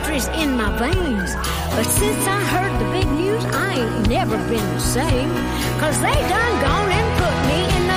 country's in my veins. But since I heard the big news, I ain't never been the same. 'Cause they done gone and put me in